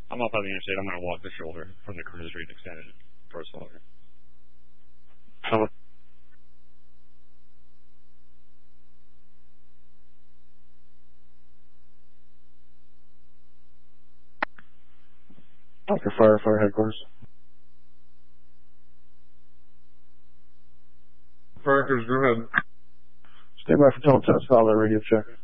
I'm off on the interstate. I'm going to walk the shoulder from the cruise street extended towards Florida. Dr. Fire Headquarters. Firefighters, go ahead. Stand by for tone test. Follow that radio check.